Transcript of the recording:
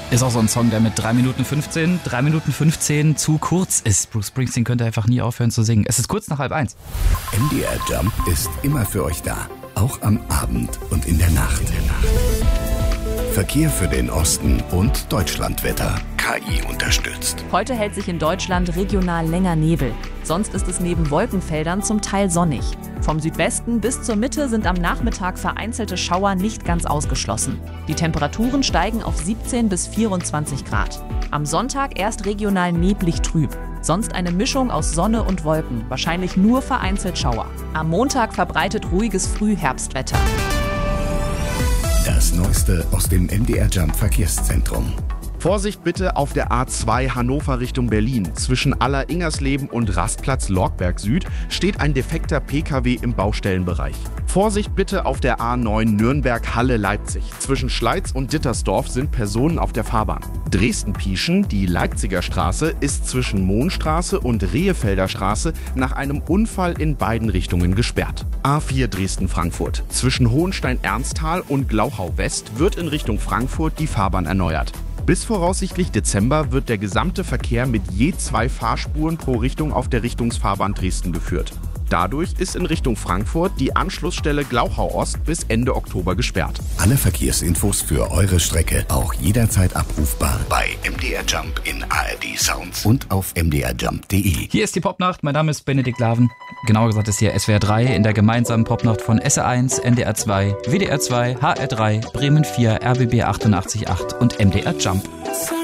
Ist auch so ein Song, der mit 3 Minuten 15 zu kurz ist. Bruce Springsteen könnte einfach nie aufhören zu singen. Es ist kurz nach 12:30. MDR Jump ist immer für euch da. Auch am Abend und in der Nacht. Verkehr für den Osten und Deutschlandwetter. KI unterstützt. Heute hält sich in Deutschland regional länger Nebel. Sonst ist es neben Wolkenfeldern zum Teil sonnig. Vom Südwesten bis zur Mitte sind am Nachmittag vereinzelte Schauer nicht ganz ausgeschlossen. Die Temperaturen steigen auf 17 bis 24 Grad. Am Sonntag erst regional neblig trüb. Sonst eine Mischung aus Sonne und Wolken, wahrscheinlich nur vereinzelt Schauer. Am Montag verbreitet ruhiges Frühherbstwetter. Das Neueste aus dem MDR Jump Verkehrszentrum. Vorsicht bitte auf der A2 Hannover Richtung Berlin. Zwischen Aller-Ingersleben und Rastplatz Lorckberg Süd steht ein defekter PKW im Baustellenbereich. Vorsicht bitte auf der A9 Nürnberg-Halle-Leipzig. Zwischen Schleiz und Dittersdorf sind Personen auf der Fahrbahn. Dresden-Pieschen, die Leipziger Straße, ist zwischen Mohnstraße und Rehefelder Straße nach einem Unfall in beiden Richtungen gesperrt. A4 Dresden-Frankfurt. Zwischen Hohenstein-Ernsthal und Glauchau-West wird in Richtung Frankfurt die Fahrbahn erneuert. Bis voraussichtlich Dezember wird der gesamte Verkehr mit je 2 Fahrspuren pro Richtung auf der Richtungsfahrbahn Dresden geführt. Dadurch ist in Richtung Frankfurt die Anschlussstelle Glauchau Ost bis Ende Oktober gesperrt. Alle Verkehrsinfos für eure Strecke auch jederzeit abrufbar bei MDR Jump in ARD Sounds und auf mdrjump.de. Hier ist die Popnacht, mein Name ist Benedikt Laven. Genauer gesagt ist hier SWR 3 in der gemeinsamen Popnacht von SR1, NDR 2, WDR 2, HR 3, Bremen 4, RBB 88.8 und MDR Jump.